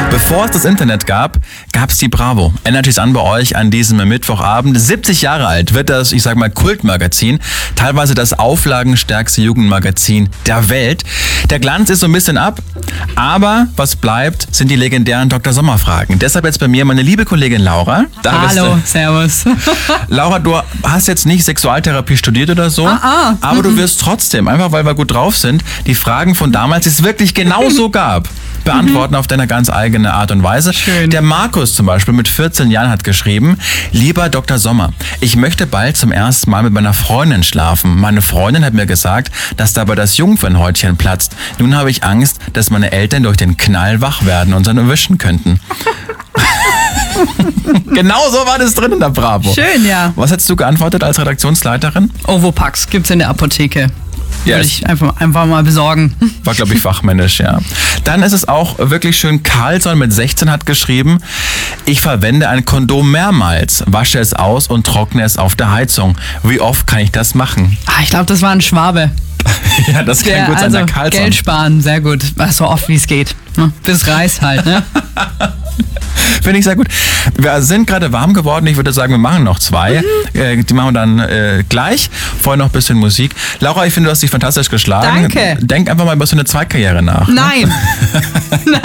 Bevor es das Internet gab, gab es die Bravo. Energy's an bei euch an diesem Mittwochabend. 70 Jahre alt wird das, ich sag mal, Kultmagazin. Teilweise das auflagenstärkste Jugendmagazin der Welt. Der Glanz ist so ein bisschen ab, aber was bleibt, sind die legendären Dr. Sommer-Fragen. Deshalb jetzt bei mir meine liebe Kollegin Laura. Hallo, servus. Laura, du hast jetzt nicht Sexualtherapie studiert oder so, aber du wirst trotzdem, einfach weil wir gut drauf sind, die Fragen von damals, die es wirklich genau so gab, beantworten auf deine ganz eigene Art und Weise. Schön. Der Markus zum Beispiel mit 14 Jahren hat geschrieben: Lieber Dr. Sommer, ich möchte bald zum ersten Mal mit meiner Freundin schlafen. Meine Freundin hat mir gesagt, dass dabei das Jungfernhäutchen platzt. Nun habe ich Angst, dass meine Eltern durch den Knall wach werden und dann erwischen könnten. Genau so war das drin in der Bravo. Schön, ja. Was hättest du geantwortet als Redaktionsleiterin? Ovopax gibt's in der Apotheke. Ja, Würde ich einfach mal besorgen. war, glaube ich, fachmännisch, ja. Dann ist es auch wirklich schön, Carlson mit 16 hat geschrieben: Ich verwende ein Kondom mehrmals, wasche es aus und trockne es auf der Heizung. Wie oft kann ich das machen? Ich glaube, das war ein Schwabe. Ja, das kann gut sein, der Carlson. Geld sparen, sehr gut. So oft wie es geht. Bis reißt halt, ne? Finde ich sehr gut. Wir sind gerade warm geworden. Ich würde sagen, wir machen noch zwei. Die machen wir dann gleich. Vorher noch ein bisschen Musik. Laura, ich finde, du hast dich fantastisch geschlagen. Danke. Denk einfach mal über so eine Zweitkarriere nach. Nein. Nein.